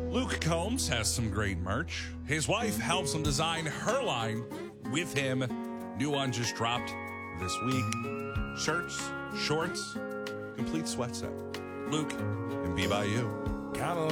Luke Combs has some great merch. His wife helps him design her line with him. New one just dropped this week. Shirts, shorts, complete sweat set. Luke and Be By You. Count on